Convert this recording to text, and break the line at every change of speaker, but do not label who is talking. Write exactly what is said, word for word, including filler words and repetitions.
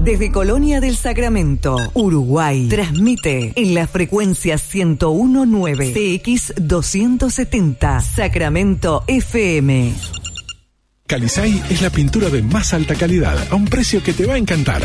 Desde Colonia del Sacramento, Uruguay, transmite en la frecuencia ciento uno punto nueve C X doscientos setenta, Sacramento F M.
Calisay es la pintura de más alta calidad a un precio que te va a encantar.